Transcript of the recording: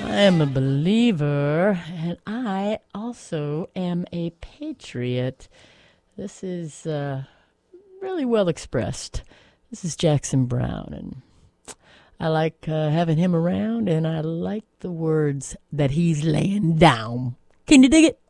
I am a believer, and I also am a patriot. This is really well expressed. This is Jackson Browne, and I like having him around, and I like the words that he's laying down. Can you dig it?